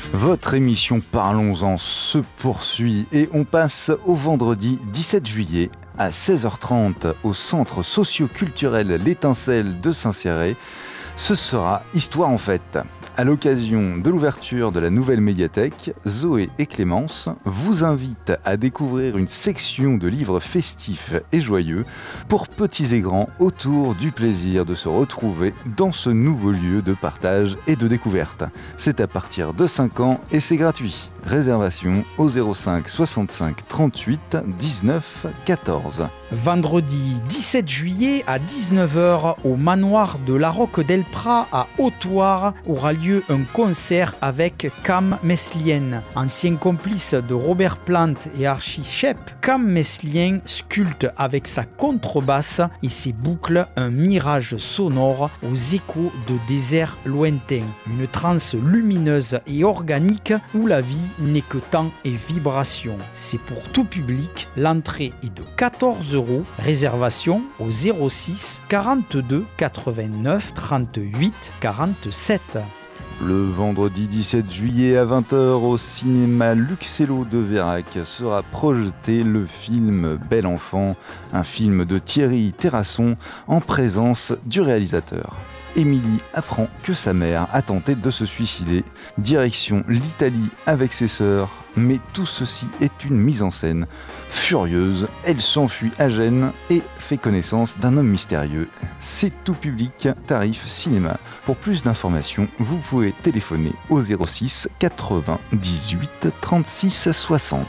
Votre émission Parlons-en se poursuit et on passe au vendredi 17 juillet à 16h30 au centre socio-culturel L'Étincelle de Saint-Céré. Ce sera Histoire en fête. À l'occasion de l'ouverture de la nouvelle médiathèque, Zoé et Clémence vous invitent à découvrir une section de livres festifs et joyeux pour petits et grands autour du plaisir de se retrouver dans ce nouveau lieu de partage et de découverte. C'est à partir de 5 ans et c'est gratuit. Réservation au 05 65 38 19 14. Vendredi 17 juillet à 19h au manoir de la Roque del Prat à Hautoire aura lieu un concert avec Cam Meslien. Ancien complice de Robert Plant et Archie Shepp, Cam Meslien sculpte avec sa contrebasse et ses boucles un mirage sonore aux échos de déserts lointains. Une transe lumineuse et organique où la vie n'est que temps et vibration. C'est pour tout public, l'entrée est de 14 €. Réservation au 06 42 89 38 47. Le vendredi 17 juillet à 20h au cinéma Luxello de Vérac sera projeté le film Bel Enfant, un film de Thierry Terrasson en présence du réalisateur. Émilie apprend que sa mère a tenté de se suicider. Direction l'Italie avec ses sœurs, mais tout ceci est une mise en scène. Furieuse, elle s'enfuit à Gênes et fait connaissance d'un homme mystérieux. C'est tout public, tarif cinéma. Pour plus d'informations, vous pouvez téléphoner au 06 80 18 36 60.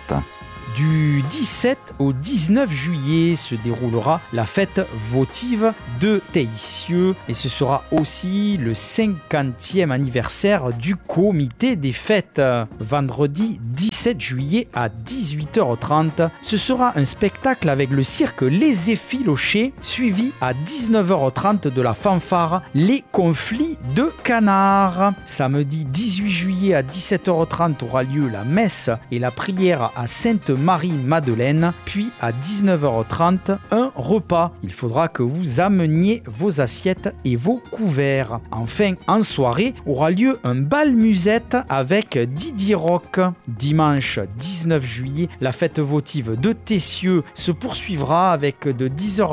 Du 17 au 19 juillet se déroulera la fête votive de Teissieux et ce sera aussi le 50e anniversaire du comité des fêtes. Vendredi 17 juillet à 18h30, ce sera un spectacle avec le cirque Les Effilochés suivi à 19h30 de la fanfare Les Conflits de Canards. Samedi 18 juillet à 17h30 aura lieu la messe et la prière à Sainte-Marie-Madeleine, puis à 19h30, un repas. Il faudra que vous ameniez vos assiettes et vos couverts. Enfin, en soirée, aura lieu un bal musette avec Didier Rock. Dimanche 19 juillet, la fête votive de Teissieux se poursuivra avec de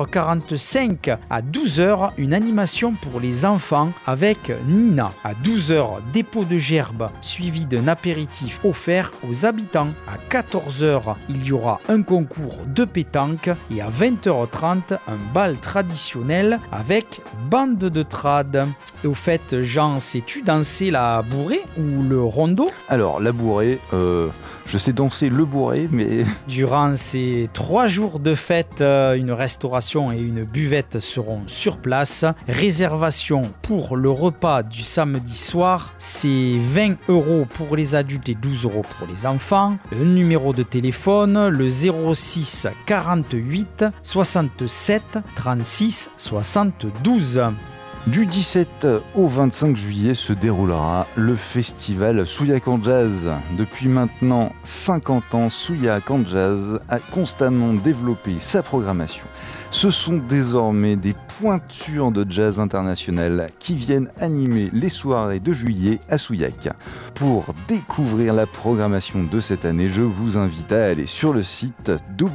10h45 à 12h une animation pour les enfants avec Nina. À 12h, dépôt de gerbes suivi d'un apéritif offert aux habitants. À 14h, il y aura un concours de pétanque et à 20h30, un bal traditionnel avec bande de trad. Et au fait, Jean, sais-tu danser la bourrée ou le rondeau ? Alors, la bourrée, je sais danser le bourré, mais... Durant ces 3 jours de fête, une restauration et une buvette seront sur place. Réservation pour le repas du samedi soir, c'est 20 € pour les adultes et 12 € pour les enfants. Le numéro de téléphone, le 06 48 67 36 72. Du 17 au 25 juillet se déroulera le festival Souillac en Jazz. Depuis maintenant 50 ans, Souillac en Jazz a constamment développé sa programmation. Ce sont désormais des pointures de jazz international qui viennent animer les soirées de juillet à Souillac. Pour découvrir la programmation de cette année, je vous invite à aller sur le site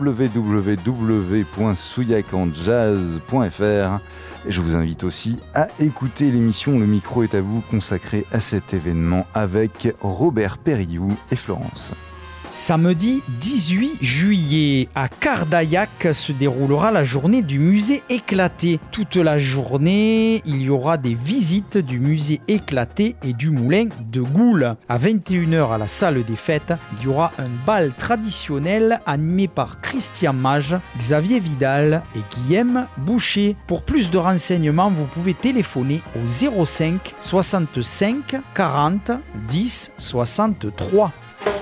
www.souillacanjazz.fr. Je vous invite aussi à écouter l'émission Le micro est à vous consacrée à cet événement avec Robert Périou et Florence. Samedi 18 juillet, à Cardaillac se déroulera la journée du musée éclaté. Toute la journée, il y aura des visites du musée éclaté et du moulin de Goul. À 21h à la salle des fêtes, il y aura un bal traditionnel animé par Christian Mage, Xavier Vidal et Guillaume Boucher. Pour plus de renseignements, vous pouvez téléphoner au 05 65 40 10 63.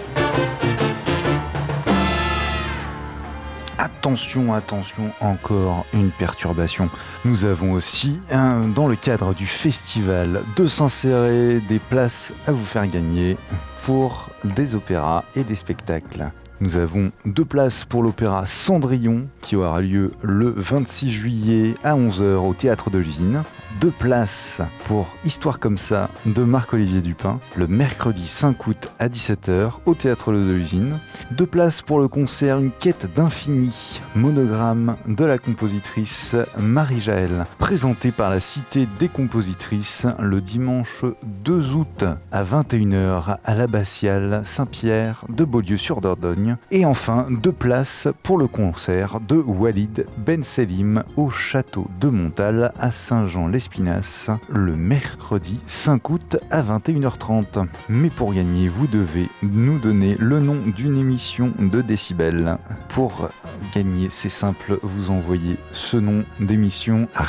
Attention, encore une perturbation. Nous avons aussi, dans le cadre du festival de Saint-Céré, des places à vous faire gagner pour des opéras et des spectacles. Nous avons 2 places pour l'opéra Cendrillon qui aura lieu le 26 juillet à 11h au Théâtre de l'Usine. 2 places pour Histoire comme ça de Marc-Olivier Dupin le mercredi 5 août à 17h au Théâtre de l'Usine. 2 places pour le concert Une quête d'infini, monogramme de la compositrice Marie-Jaël, présenté par la Cité des compositrices le dimanche 2 août à 21h à l'abbatiale Saint-Pierre de Beaulieu-sur-Dordogne. Et enfin 2 places pour le concert de Walid Ben Selim au château de Montal à Saint-Jean-l'Espinasse le mercredi 5 août à 21h30. Mais pour gagner, vous devez nous donner le nom d'une émission de Décibel. Pour gagner, c'est simple, vous envoyez ce nom d'émission à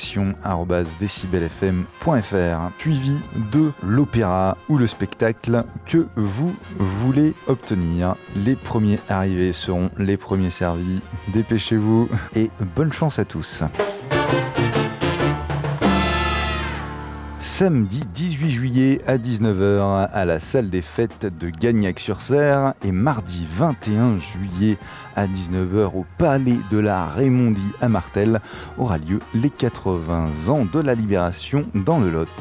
rédaction@decibelfm.fr suivi de l'opéra ou le spectacle que vous voulez obtenir. Les premiers arrivés seront les premiers servis. Dépêchez-vous et bonne chance à tous. Samedi 18 juillet à 19h à la salle des fêtes de Gagnac-sur-Serre et mardi 21 juillet à 19h au Palais de la Raymondie à Martel aura lieu les 80 ans de la Libération dans le Lot.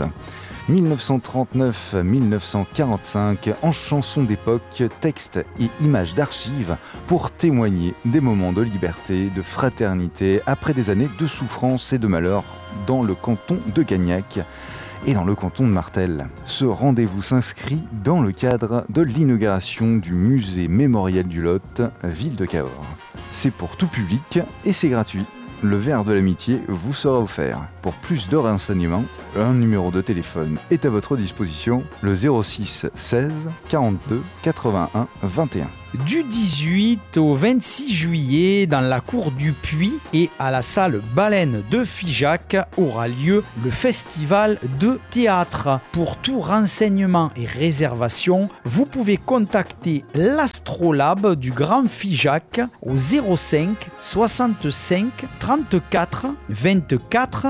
1939-1945 en chansons d'époque, textes et images d'archives pour témoigner des moments de liberté, de fraternité après des années de souffrance et de malheur dans le canton de Gagnac et dans le canton de Martel. Ce rendez-vous s'inscrit dans le cadre de l'inauguration du musée mémorial du Lot, ville de Cahors. C'est pour tout public et c'est gratuit. Le verre de l'amitié vous sera offert. Pour plus de renseignements, un numéro de téléphone est à votre disposition, le 06 16 42 81 21. Du 18 au 26 juillet, dans la cour du Puy et à la salle Baleine de Figeac, aura lieu le festival de théâtre. Pour tout renseignement et réservation, vous pouvez contacter l'Astrolabe du Grand Figeac au 05 65 34 24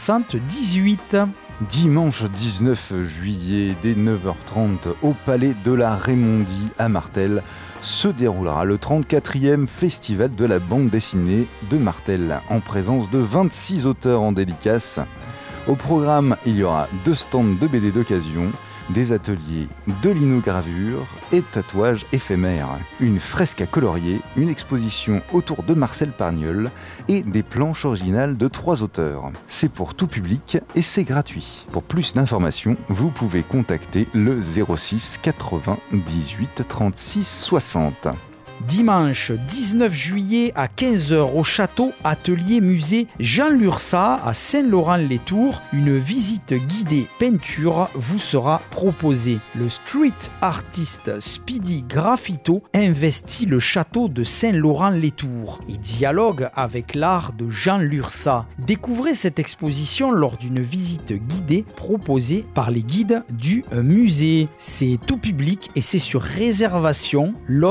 78. Dimanche 19 juillet dès 9h30 au Palais de la Raymondie à Martel se déroulera le 34e festival de la bande dessinée de Martel en présence de 26 auteurs en dédicace. Au programme, il y aura 2 stands de BD d'occasion, des ateliers de linogravure et de tatouages éphémères, une fresque à colorier, une exposition autour de Marcel Pargnol et des planches originales de 3 auteurs. C'est pour tout public et c'est gratuit. Pour plus d'informations, vous pouvez contacter le 06 98 36 60. Dimanche 19 juillet à 15h au château Atelier Musée Jean Lurçat à Saint-Laurent-les-Tours, une visite guidée peinture vous sera proposée. Le street artiste Speedy Graffito investit le château de Saint-Laurent-les-Tours et dialogue avec l'art de Jean Lurçat. Découvrez cette exposition lors d'une visite guidée proposée par les guides du musée. C'est tout public et c'est sur réservation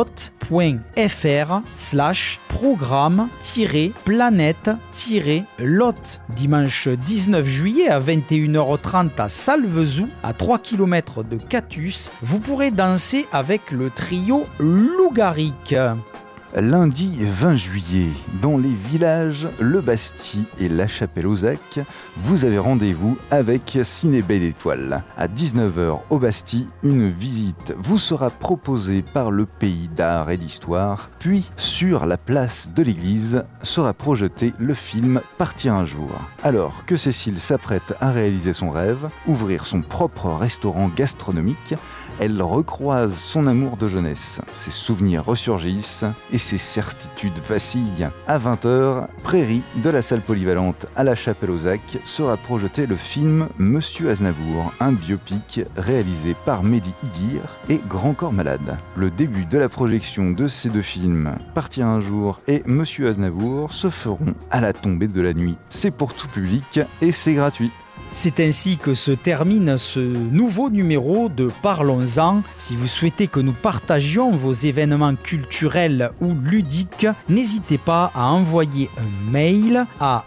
lot.fr/programme-planète-lot. Dimanche 19 juillet à 21h30 à Salvezou, à 3 km de Catus, vous pourrez danser avec le trio Lougaric. Lundi 20 juillet, dans les villages Le Basti et La Chapelle-aux-Acs, vous avez rendez-vous avec Ciné Belle Étoile. À 19h au Basti, une visite vous sera proposée par le Pays d'Art et d'Histoire, puis sur la place de l'église sera projeté le film Partir un jour. Alors que Cécile s'apprête à réaliser son rêve, ouvrir son propre restaurant gastronomique, elle recroise son amour de jeunesse. Ses souvenirs ressurgissent et ses certitudes vacillent. À 20h, prairie de la salle polyvalente à La Chapelle-aux-Acs sera projeté le film Monsieur Aznavour, un biopic réalisé par Mehdi Idir et Grand Corps Malade. Le début de la projection de ces 2 films, Partir un jour et Monsieur Aznavour, se feront à la tombée de la nuit. C'est pour tout public et c'est gratuit. C'est ainsi que se termine ce nouveau numéro de Parlons-en. Si vous souhaitez que nous partagions vos événements culturels ou ludiques, n'hésitez pas à envoyer un mail à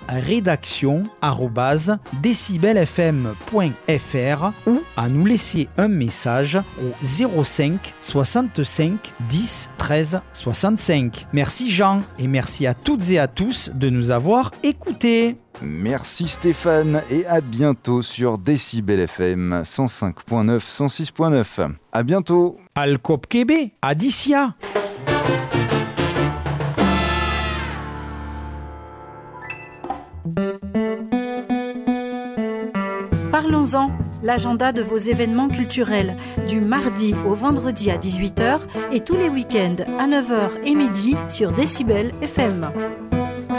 rédaction@decibelfm.fr ou à nous laisser un message au 05 65 10 13 65. Merci Jean et merci à toutes et à tous de nous avoir écoutés. Merci Stéphane et à bientôt sur Décibel FM 105.9, 106.9. À bientôt. Alcop Québec, Adicia. Parlons-en, l'agenda de vos événements culturels, du mardi au vendredi à 18h et tous les week-ends à 9h et midi sur Décibel FM.